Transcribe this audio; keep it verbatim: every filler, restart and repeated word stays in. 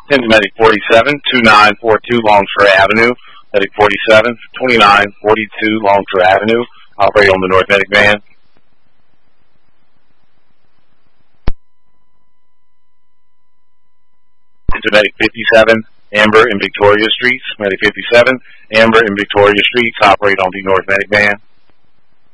Into Medic forty-seven, twenty-nine forty-two Longshore Avenue. Medic forty-seven, twenty-nine forty-two Longshore Avenue. Operate on the North Medic van. Into Medic fifty-seven, Amber and Victoria Streets. Medic fifty-seven, Amber and Victoria Streets. Operate on the North Medic van.